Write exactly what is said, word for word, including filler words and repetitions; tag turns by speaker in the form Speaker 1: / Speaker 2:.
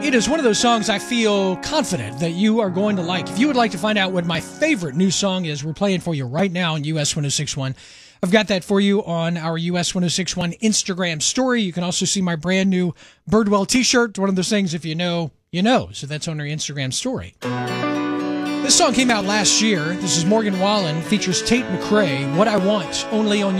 Speaker 1: It is one of those songs I feel confident that you are going to like. If you would like to find out what my favorite new song is, we're playing for you right now on U S one oh six point one. I've got that for you on our U S one oh six point one Instagram story. You can also see my brand new Birdwell t-shirt. One of those things, if you know, you know. So that's on our Instagram story. This song came out last year. This is Morgan Wallen, features Tate McRae, What I Want, only on